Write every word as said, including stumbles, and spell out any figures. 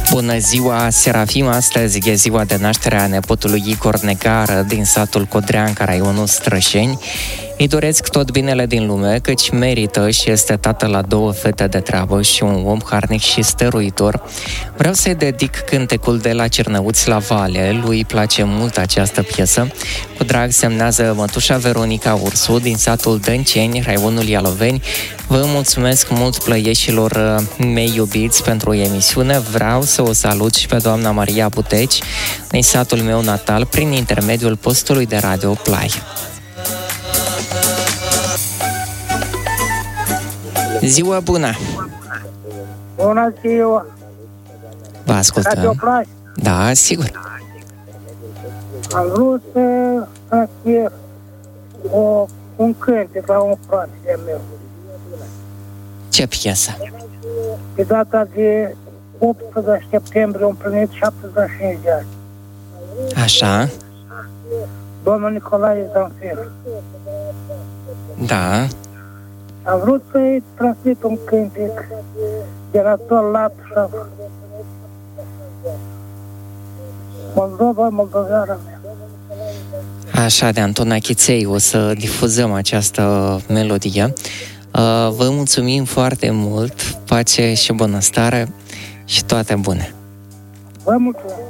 Bună ziua, Serafim! Astăzi e ziua de naștere a nepotului Igor Negară din satul Codreanca, raionul Strășeni. Îi doresc tot binele din lume, căci merită și este tată la două fete de treabă și un om harnic și stăruitor. Vreau să-i dedic cântecul De la Cernăuți la Vale, lui îi place mult această piesă. Cu drag semnează mătușa Veronica Ursu din satul Dânceni, raionul Ialoveni. Vă mulțumesc mult, plăieșilor mei iubiți, pentru emisiune. Vreau să o salut și pe doamna Maria Buteci din satul meu natal prin intermediul postului de radio Play. Ziua bună! Bună ziua! Vă ascultăm. Radio Play? Da, sigur. Am vrut să fac o, un cântec la un frate de meu. Ce piesă? Pe data de optsprezece septembrie am împlinit șaptezeci și cinci de ani. Așa. Domnul Nicolae Zanfir. Da. Am vrut să-i transmit un cântec de la tot latul și Moldova, moldoveara mea. Așa, de Anton Achiței, o să difuzăm această melodie. Vă mulțumim foarte mult, pace și bunăstare și toate bune! Vă mulțumesc!